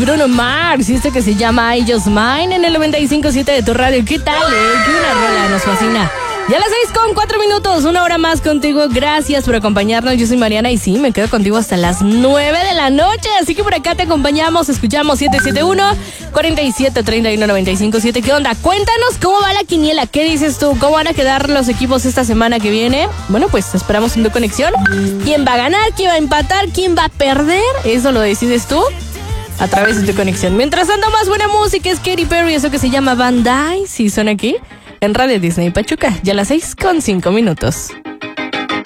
Bruno Mars y esto que se llama I Just Mine en el 95.7 de tu radio. ¿Qué tal, Qué una rola, nos fascina. Ya las 6:04, una hora más contigo. Gracias por acompañarnos. Yo soy Mariana y sí, me quedo contigo hasta las 9 de la noche. Así que por acá te acompañamos. Escuchamos 771-4731-957. ¿Qué onda? Cuéntanos cómo va la quiniela. ¿Qué dices tú? ¿Cómo van a quedar los equipos esta semana que viene? Bueno, pues esperamos en tu conexión. ¿Quién va a ganar? ¿Quién va a empatar? ¿Quién va a perder? Eso lo decides tú a través de tu conexión. Mientras tanto, más buena música es Katy Perry. Eso que se llama Van Dyne. Sí, son aquí en Radio Disney Pachuca, ya a las 6:05.